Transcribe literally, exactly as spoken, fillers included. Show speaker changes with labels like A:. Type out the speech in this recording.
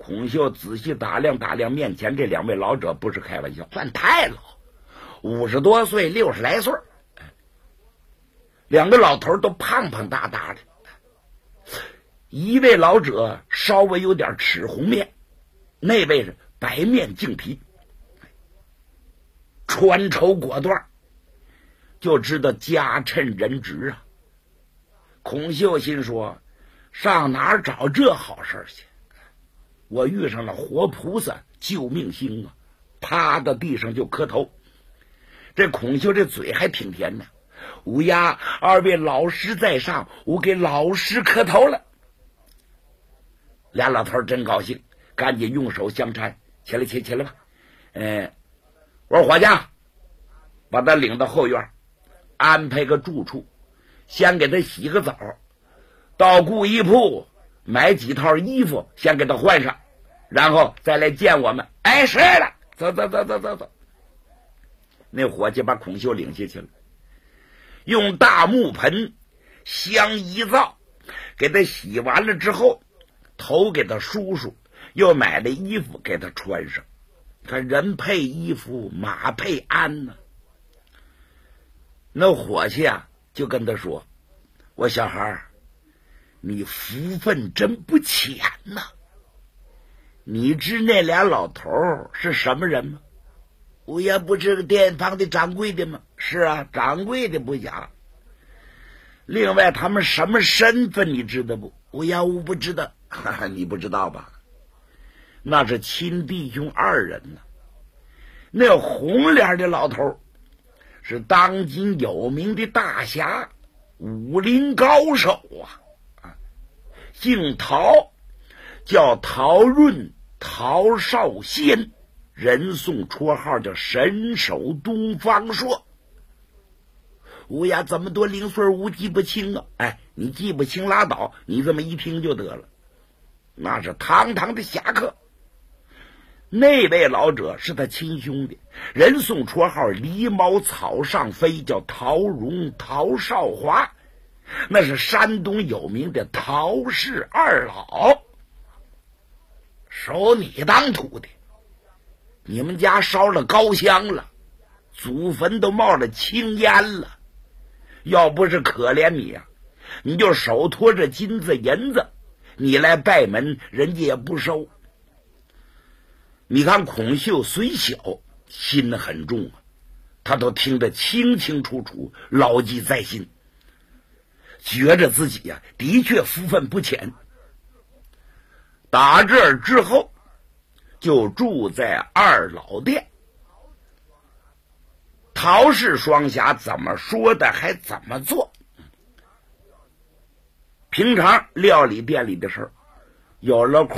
A: 孔秀仔细打量打量面前这两位老者，不是开玩笑，算太老，五十多岁，六十来岁，两个老头都胖胖大大的。一位老者稍微有点赤红面，那位是白面净皮，穿绸裹缎，就知道家趁人直啊。孔秀心说，上哪儿找这好事去？我遇上了活菩萨救命星啊！趴到地上就磕头。这孔秀这嘴还挺甜呢，乌鸦，二位老师在上，我给老师磕头了。俩老头真高兴，赶紧用手相搀，起来起起来吧。嗯，我说伙计，把他领到后院，安排个住处，先给他洗个澡，到故衣铺买几套衣服，先给他换上，然后再来见我们。哎，是了，走走走走走走。那伙计把孔秀领下去了，用大木盆香一灶，给他洗完了之后，头给他梳梳，又买了衣服给他穿上。看人配衣服，马配鞍呢、啊。那伙计啊，就跟他说：“我小孩，你福分真不浅呐！你知那俩老头是什么人吗？”“我也不是个店房的掌柜的吗？”“是啊，掌柜的不假。另外他们什么身份你知道不？”“我呀，我不知道。”“哈哈，你不知道吧？那是亲弟兄二人呢。那红脸的老头是当今有名的大侠，武林高手啊，姓陶，叫陶润，陶少先，人送绰号叫神手东方朔。”“乌鸦这么多零碎我记不清啊。”“哎，你记不清拉倒，你这么一听就得了。那是堂堂的侠客。那位老者是他亲兄弟，人送绰号狸猫草上飞，叫陶荣陶少华，那是山东有名的陶氏二老。收你当徒弟，你们家烧了高香了，祖坟都冒了青烟了，要不是可怜你啊，你就手托着金子银子，你来拜门，人家也不收。”你看孔秀虽小，心很重啊，他都听得清清楚楚，牢记在心，觉着自己呀、啊，的确福分不浅。打这儿之后，就住在二老店。陶氏双侠怎么说的还怎么做。平常料理店里的事儿，有了